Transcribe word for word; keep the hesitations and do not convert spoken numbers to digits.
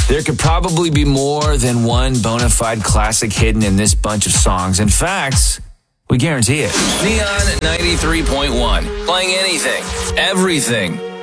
There could probably be more than one bona fide classic hidden in this bunch of songs. In fact, we guarantee it. Neon ninety-three point one. Playing anything, everything.